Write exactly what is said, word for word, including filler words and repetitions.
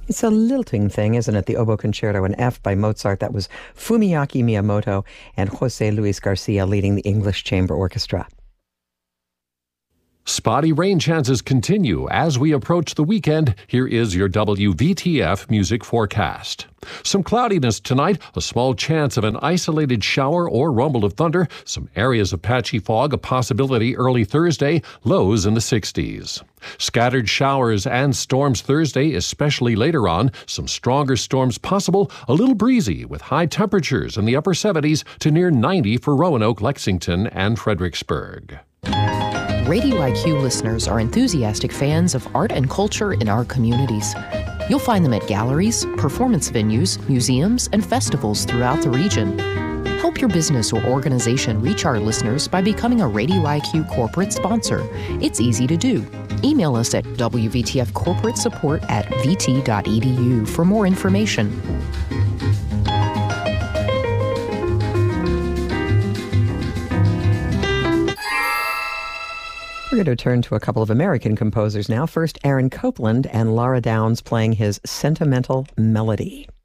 It's a lilting thing, isn't it? The Oboe Concerto in F by Mozart. That was Fumiaki Miyamoto and Jose Luis Garcia leading the English Chamber Orchestra. Spotty rain chances continue as we approach the weekend. Here is your W V T F music forecast. Some cloudiness tonight, a small chance of an isolated shower or rumble of thunder, some areas of patchy fog, a possibility early Thursday, lows in the sixties. Scattered showers and storms Thursday, especially later on, some stronger storms possible, a little breezy with high temperatures in the upper seventies to near ninety for Roanoke, Lexington, and Fredericksburg. Radio I Q listeners are enthusiastic fans of art and culture in our communities. You'll find them at galleries, performance venues, museums, and festivals throughout the region. Help your business or organization reach our listeners by becoming a Radio I Q corporate sponsor. It's easy to do. Email us at W V T F corporate support at v t dot e d u for more information. We're going to turn to a couple of American composers now. First, Aaron Copland and Laura Downs playing his Sentimental Melody.